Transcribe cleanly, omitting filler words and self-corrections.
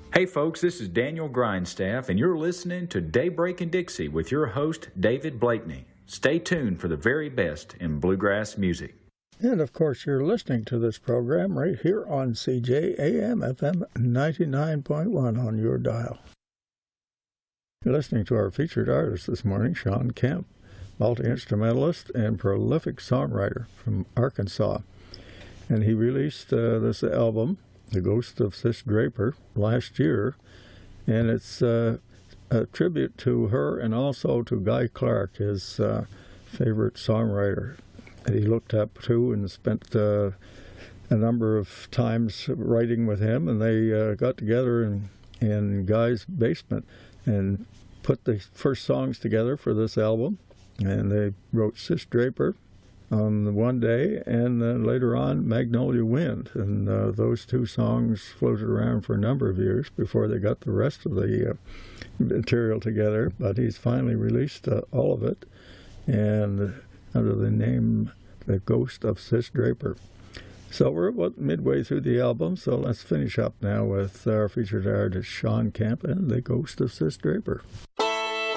Hey folks, this is Daniel Grindstaff, and you're listening to Daybreak in Dixie with your host, David Blakeney. Stay tuned for the very best in bluegrass music. And of course, you're listening to this program right here on CJAM FM 99.1 on your dial. You're listening to our featured artist this morning, Shawn Kemp, multi-instrumentalist and prolific songwriter from Arkansas. And he released this album, The Ghost of Sis Draper, last year, and it's a tribute to her and also to Guy Clark, his favorite songwriter that he looked up to and spent a number of times writing with him, and they got together in Guy's basement and put the first songs together for this album, and they wrote Sis Draper on one day, and then later on Magnolia Wind, and those two songs floated around for a number of years before they got the rest of the material together, but he's finally released all of it, and under the name The Ghost of Sis Draper. So we're about midway through the album, so let's finish up now with our featured artist Shawn Kemp and The Ghost of Sis Draper.